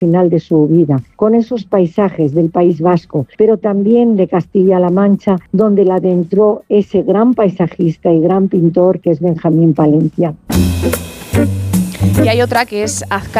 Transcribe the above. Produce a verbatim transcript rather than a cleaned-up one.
final de su vida, con esos paisajes del País Vasco, pero también de Castilla-La Mancha, donde la adentró ese gran paisajista y gran pintor que es Benjamín Palencia. Y hay otra que es Azcar